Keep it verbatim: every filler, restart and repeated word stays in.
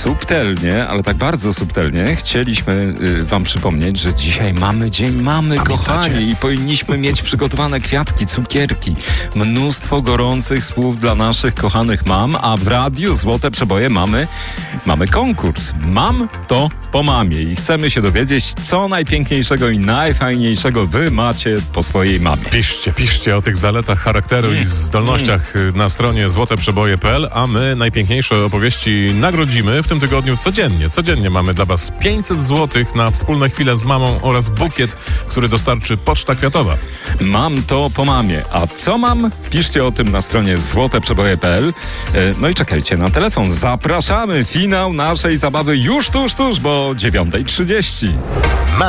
subtelnie, ale tak bardzo subtelnie chcieliśmy y, wam przypomnieć, że dzisiaj mamy Dzień Mamy, Pamiętacie? kochani, i powinniśmy mieć przygotowane kwiatki, cukierki, mnóstwo gorących słów dla naszych kochanych mam, a w radiu Złote Przeboje mamy, mamy konkurs. Mam to po mamie i chcemy się dowiedzieć, co najpiękniejszego i najfajniejszego wy macie po swojej mamie. Piszcie, piszcie o tych zaletach charakteru Mm. i zdolnościach na stronie złote przeboje kropka p l, a my najpiękniejsze opowieści nagrodzimy w tym tygodniu codziennie. Codziennie mamy dla was pięćset złotych na wspólne chwile z mamą oraz bukiet, który dostarczy Poczta Kwiatowa. Mam to po mamie. A co mam? Piszcie o tym na stronie złote przeboje kropka p l. E, No i czekajcie na telefon. Zapraszamy. Finał naszej zabawy już tuż, tuż, bo dziewiąta trzydzieści.